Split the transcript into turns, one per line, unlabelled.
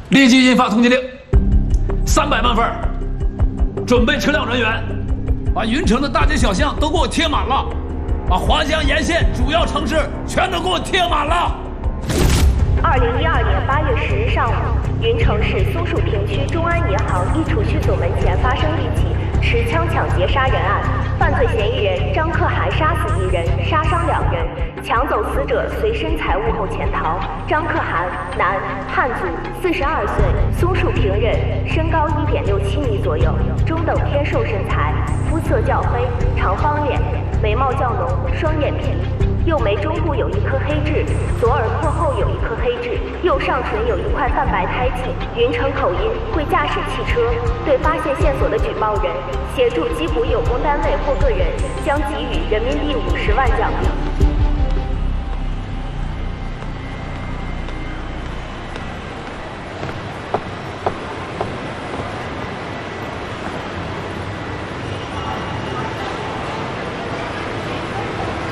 立即印发通缉令，300万份，准备车辆人员，把云城的大街小巷都给我贴满了，把华江沿线主要城市全都给我贴满了。
2012年8月10日上午，云城市松树坪区中安银行一储蓄所门前发生一起持枪抢劫杀人案，犯罪嫌疑人张可汗杀死1人，杀伤2人，抢走死者随身财物后潜逃。张可汗，男，汉族，42岁，松树坪人，身高1.67米左右，中等偏瘦身材，肤色较黑，长方脸，眉毛较浓，双眼皮。右眉中部有1颗黑痣，左耳廓后有1颗黑痣，右上唇有1块泛白胎记。云城口音，会驾驶汽车。对发现线索的举报人，协助缉捕有功单位或个人，将给予人民币50万奖励。